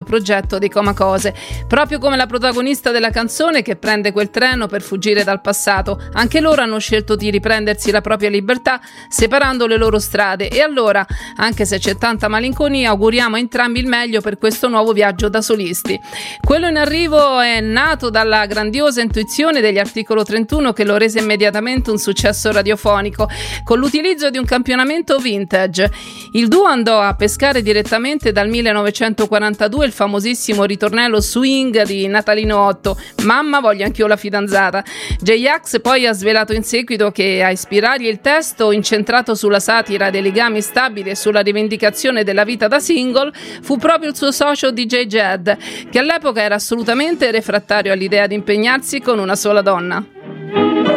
progetto dei Comacose. Proprio come la protagonista della canzone che prende quel treno per fuggire dal passato, anche loro hanno scelto di riprendersi la propria libertà separando le loro strade, e allora, anche se c'è tanta malinconia, auguriamo a entrambi il meglio per questo nuovo viaggio da solisti. Quello in arrivo è nato dalla grandiosa intuizione degli Articolo 31, che lo rese immediatamente un successo radiofonico con l'utilizzo di un campionamento vintage. Il duo andò a pescare direttamente dal 1942 il famosissimo ritornello swing di Natalino Otto, Mamma voglio anch'io la fidanzata. J-Ax poi ha svelato in seguito che a ispirargli il testo, incentrato sulla satira dei legami stabili e sulla rivendicazione della vita da single, fu proprio il suo socio DJ Jed, che all'epoca era assolutamente refrattario all'idea di impegnarsi con una sola donna.